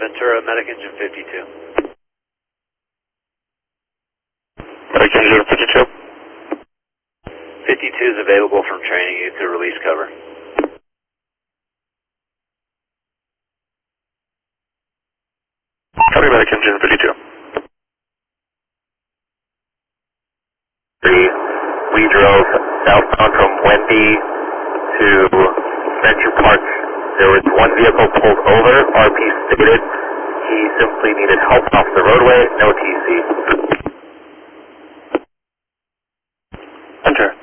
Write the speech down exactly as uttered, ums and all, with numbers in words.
Ventura, Medic Engine fifty-two. Medic Engine fifty-two. fifty-two is available from training. You could release cover. Copy, Medic Engine fifty-two. Three, we drove southbound from Wendy to Venture Park. There was one vehicle pulled over. R P stated he simply needed help off the roadway, no T C. Enter.